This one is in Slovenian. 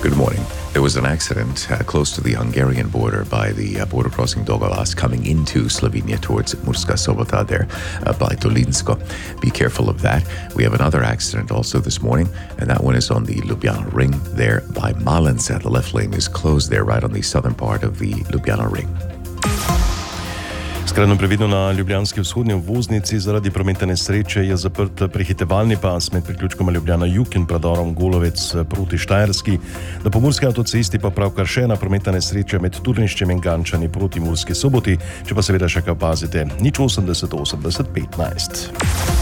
Good morning. There was an accident close to the Hungarian border by the border crossing Dogolas coming into Slovenia towards Murska Sobota there by Dolinsko. Be careful of that. We have another accident also this morning, and that one is on the Ljubljana Ring there by Malenca. The left lane is closed there right on the southern part of the Ljubljana Ring. Skrajno previdno na ljubljanski vzhodni obvoznici zaradi prometne nesreče je zaprt prehitevalni pas med priključkoma Ljubljana Jug in predorom Golovec proti Štajerski. Na pomurski avtocesti pa pravkar še ena prometna nesreča med Turniščem in Gančani proti Murski Soboti, če pa seveda še kaj opazite, 080 80 15.